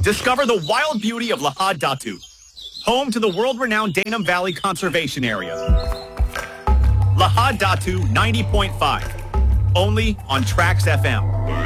Discover the wild beauty of Lahad Datu, home to the world-renowned Danum Valley Conservation Area. Lahad Datu 90.5, only on Trax FM.